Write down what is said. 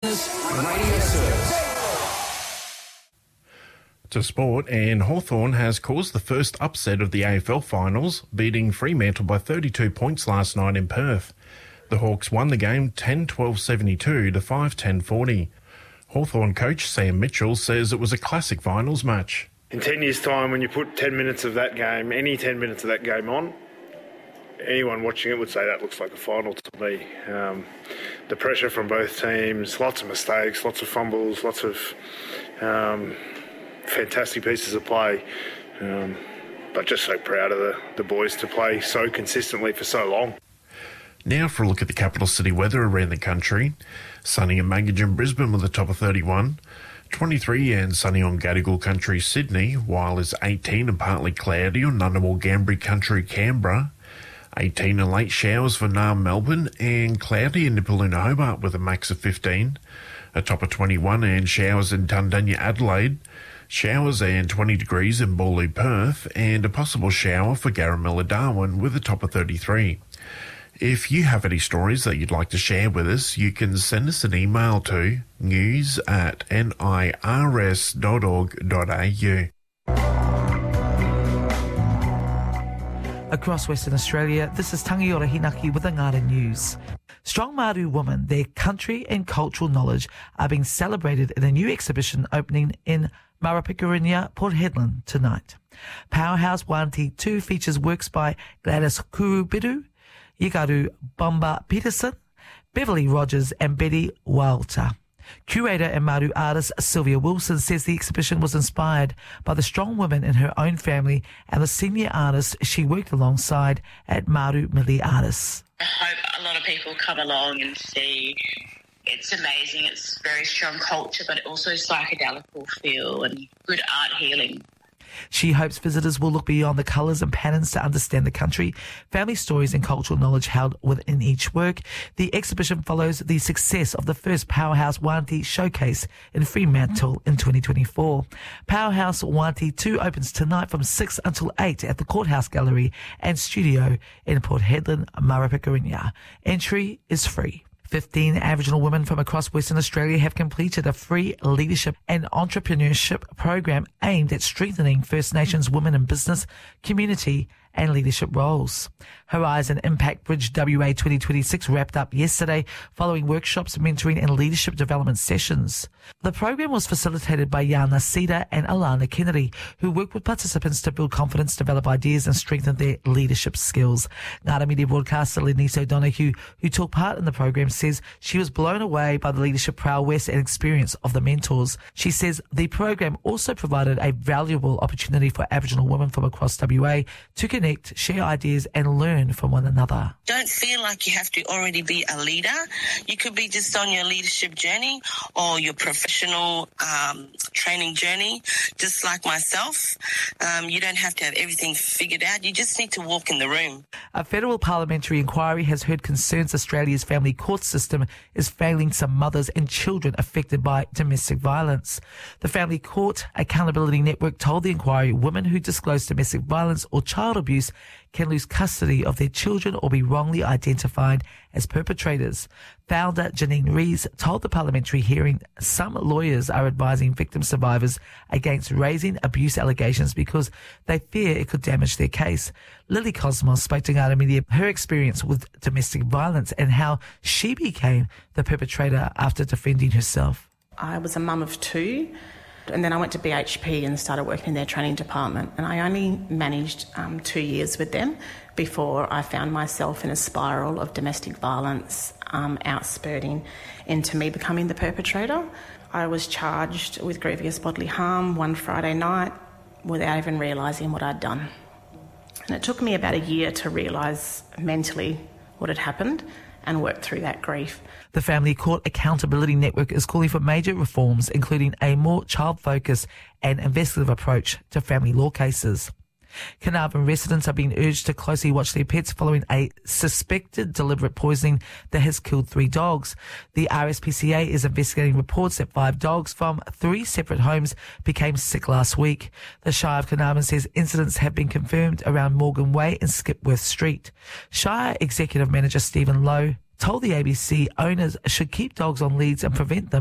Radio Service. To sport, and Hawthorn has caused the first upset of the AFL finals, beating Fremantle by 32 points last night in Perth. The Hawks won the game 10-12-72 to 5-10-40. Hawthorn coach Sam Mitchell says it was a classic finals match. In 10 years' time, when you put 10 minutes of that game, any 10 minutes of that game on, anyone watching it would say that looks like a final to me. The pressure from both teams, lots of mistakes, lots of fumbles, lots of fantastic pieces of play. But just so proud of the boys to play so consistently for so long. Now for a look at the capital city weather around the country. Sunny in Maggie and Brisbane with a top of 31. 23 and sunny on Gadigal Country, Sydney, while it's 18 and partly cloudy on Ngunnawal Gambri Country, Canberra. 18 and late showers for Naarm, Melbourne, and cloudy in Nipaluna, Hobart with a max of 15. A top of 21 and showers in Tundanya, Adelaide. Showers and 20 degrees in Bawley, Perth, and a possible shower for Garamilla, Darwin with a top of 33. If you have any stories that you'd like to share with us, you can send us an email to news@nirs.org.au. Across Western Australia, this is Tangiora Hinaki with the Ngāra News. Strong Māori women, their country and cultural knowledge are being celebrated in a new exhibition opening in Marapekurinia, Port Hedland tonight. Powerhouse Wanti 2 features works by Gladys Kurubiru, Yikaru Bomba Peterson, Beverly Rogers and Betty Walter. Curator and Maru artist Sylvia Wilson says the exhibition was inspired by the strong women in her own family and the senior artists she worked alongside at Maru Mili Artists. I hope a lot of people come along and see. It's amazing. It's very strong culture, but also psychedelic feel and good art healing. She hopes visitors will look beyond the colours and patterns to understand the country, family stories and cultural knowledge held within each work. The exhibition follows the success of the first Powerhouse Wanti showcase in Fremantle in 2024. Powerhouse Wanti 2 opens tonight from 6 until 8 at the Courthouse Gallery and Studio in Port Hedland, Marapekurinia. Entry is free. 15 Aboriginal women from across Western Australia have completed a free leadership and entrepreneurship program aimed at strengthening First Nations women in business, community and leadership roles. Horizon Impact Bridge WA 2026 wrapped up yesterday following workshops, mentoring and leadership development sessions. The program was facilitated by Yana Cedar and Alana Kennedy, who worked with participants to build confidence, develop ideas and strengthen their leadership skills. Ngāra Media broadcaster Lenise O'Donoghue, who took part in the program, says she was blown away by the leadership prowess and experience of the mentors. She says the program also provided a valuable opportunity for Aboriginal women from across WA to connect, share ideas and learn from one another. Don't feel like you have to already be a leader. You could be just on your leadership journey or your professional training journey, just like myself. You don't have to have everything figured out. You just need to walk in the room. A federal parliamentary inquiry has heard concerns Australia's family court system is failing some mothers and children affected by domestic violence. The Family Court Accountability Network told the inquiry women who disclose domestic violence or child abuse can lose custody of their children or be wrongly identified as perpetrators. Founder Janine Rees told the parliamentary hearing some lawyers are advising victim survivors against raising abuse allegations because they fear it could damage their case. Lily Cosmos spoke to Ngāra Media her experience with domestic violence and how she became the perpetrator after defending herself. I was a mum of 2. And then I went to BHP and started working in their training department. And I only managed 2 years with them before I found myself in a spiral of domestic violence, outspurting into me becoming the perpetrator. I was charged with grievous bodily harm one Friday night without even realising what I'd done. And it took me about a year to realise mentally what had happened and work through that grief. The Family Court Accountability Network is calling for major reforms, including a more child-focused and investigative approach to family law cases. Carnarvon residents are being urged to closely watch their pets following a suspected deliberate poisoning that has killed 3 dogs. The RSPCA is investigating reports that 5 dogs from 3 separate homes became sick last week. The Shire of Carnarvon says incidents have been confirmed around Morgan Way and Skipworth Street. Shire Executive Manager Stephen Lowe told the ABC owners should keep dogs on leads and prevent them